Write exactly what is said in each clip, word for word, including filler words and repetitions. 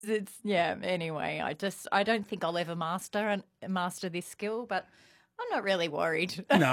It's yeah. Anyway, I just I don't think I'll ever master and master this skill, but I'm not really worried. No.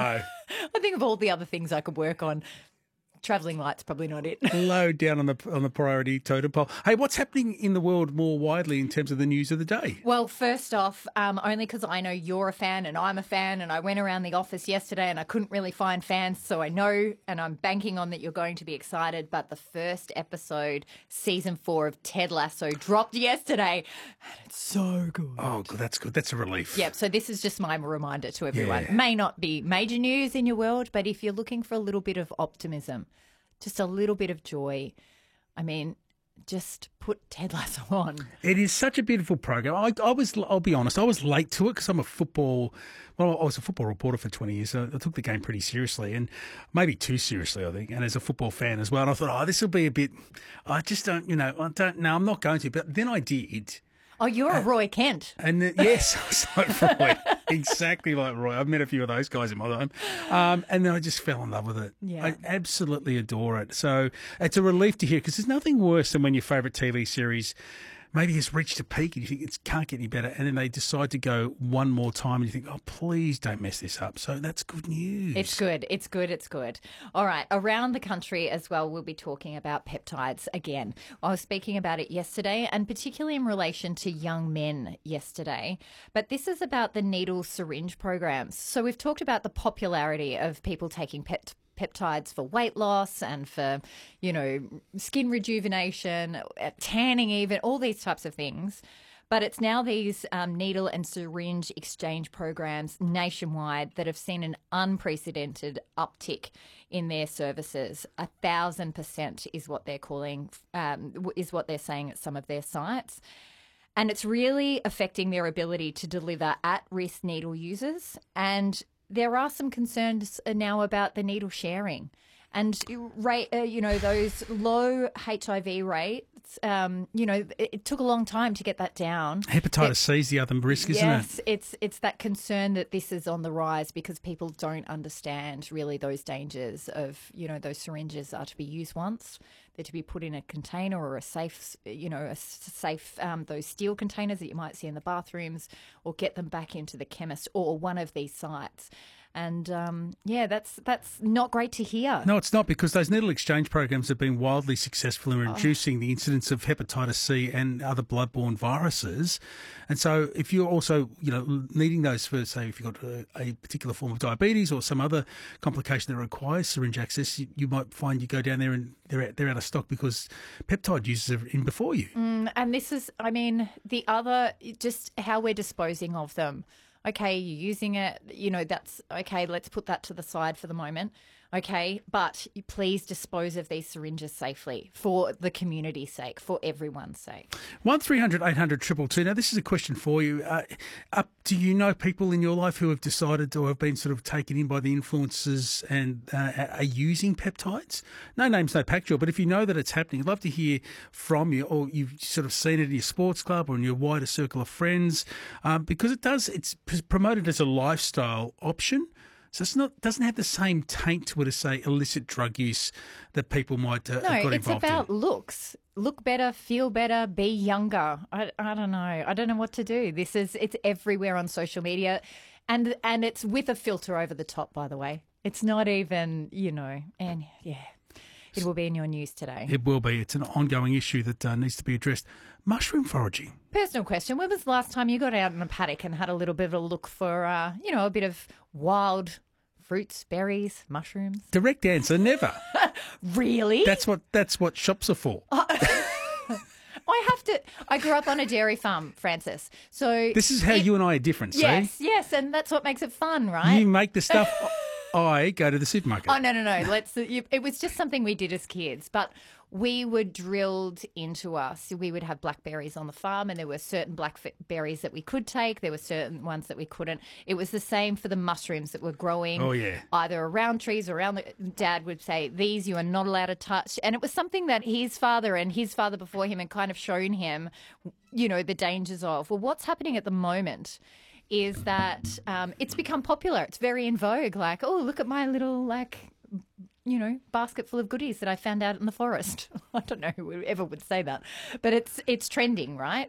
I think of all the other things I could work on. Travelling light's probably not it. Low down on the on the priority totem pole. Hey, what's happening in the world more widely in terms of the news of the day? Well, first off, um, only because I know you're a fan and I'm a fan, and I went around the office yesterday and I couldn't really find fans, so I know and I'm banking on that you're going to be excited. But the first episode, season four of Ted Lasso, dropped yesterday, and it's so good. Oh, good, that's good. That's a relief. Yep, so this is just my reminder to everyone. Yeah. May not be major news in your world, but if you're looking for a little bit of optimism, just a little bit of joy, I mean, just put Ted Lasso on. It is such a beautiful program. I, I was, I'll be honest, I was late to it because I'm a football, well, I was a football reporter for twenty years, so I took the game pretty seriously, and maybe too seriously, I think, and as a football fan as well. And I thought, oh, this will be a bit, I just don't, you know, I don't, no, I'm not going to. But then I did. Oh, you're a Roy Kent. And then, yes, I was like Roy, exactly like Roy. I've met a few of those guys in my time. Um, and then I just fell in love with it. Yeah. I absolutely adore it. So it's a relief to hear, because there's nothing worse than when your favourite T V series maybe has reached a peak and you think it can't get any better, and then they decide to go one more time and you think, oh, please don't mess this up. So that's good news. It's good. It's good. It's good. All right. Around the country as well, we'll be talking about peptides again. I was speaking about it yesterday, and particularly in relation to young men yesterday. But this is about the needle syringe programs. So we've talked about the popularity of people taking peptides. peptides for weight loss and for, you know, skin rejuvenation, tanning even, all these types of things. But it's now these um, needle and syringe exchange programs nationwide that have seen an unprecedented uptick in their services. A thousand percent is what they're calling, um, is what they're saying at some of their sites. And it's really affecting their ability to deliver at-risk needle users. And there are some concerns now about the needle sharing, and rate, uh, you know, those low H I V rates. Um, you know, it, it took a long time to get that down. Hepatitis It- C is the other risk, isn't Yes, it? it's it's that concern that this is on the rise because people don't understand really those dangers of, you know, those syringes are to be used once. They're to be put in a container or a safe, you know, a s- safe, um, those steel containers that you might see in the bathrooms, or get them back into the chemist or one of these sites. And um, yeah, that's that's not great to hear. No, it's not, because those needle exchange programs have been wildly successful Oh. in reducing the incidence of hepatitis C and other bloodborne viruses. And so if you're also, you know, needing those for, say, if you've got a, a particular form of diabetes or some other complication that requires syringe access, you, you might find you go down there and they're out, they're out of stock because peptide users are in before you. Mm, and this is, I mean, the other, just how we're disposing of them. Okay, you're using it, you know, that's okay, let's put that to the side for the moment. Okay, but you please dispose of these syringes safely for the community's sake, for everyone's sake. one three hundred eight hundred two two two. Now, this is a question for you. Uh, up, do you know people in your life who have decided or have been sort of taken in by the influences and uh, are using peptides? No names, no pack drill, but if you know that it's happening, I'd love to hear from you, or you've sort of seen it in your sports club or in your wider circle of friends, um, because it does, it's p- promoted as a lifestyle option. So it's not, doesn't have the same taint to it as, say, illicit drug use that people might uh, No, have got it's involved about in. looks. Look better, feel better, be younger. I, I don't know. I don't know what to do. This is, it's everywhere on social media, and and it's with a filter over the top, by the way. It's not even, you know, and yeah, it will be in your news today. It will be. It's an ongoing issue that uh, needs to be addressed. Mushroom foraging. Personal question. When was the last time you got out in a paddock and had a little bit of a look for, uh, you know, a bit of wild fruits, berries, mushrooms? Direct answer, never. Really? That's what that's what shops are for. I have to. I grew up on a dairy farm, Francis. So This is how it- you and I are different, see? Yes, yes, and that's what makes it fun, right? You make the stuff, I go to the supermarket. Oh no, no, no! Let's. It was just something we did as kids, but we were drilled into us. We would have blackberries on the farm, and there were certain blackberries that we could take. There were certain ones that we couldn't. It was the same for the mushrooms that were growing. Oh, yeah. Either around trees or around. The, Dad would say, "These you are not allowed to touch," and it was something that his father and his father before him had kind of shown him, you know, the dangers of. Well, what's happening at the moment is that um, it's become popular. It's very in vogue. Like, oh, look at my little, like, you know, basket full of goodies that I found out in the forest. I don't know who ever would say that, but it's it's trending, right?